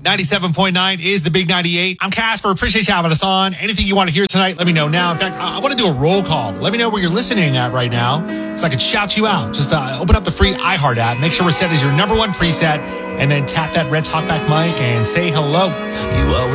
97.9 is the Big 98. I'm Casper. Appreciate you having us on. Anything you want to hear tonight, let me know now. In fact, I want to do a roll call. Let me know where you're listening at right now so I can shout you out. Just open up the free iHeart app. Make sure we're set as your number one preset and then tap that red talkback mic and say hello. You always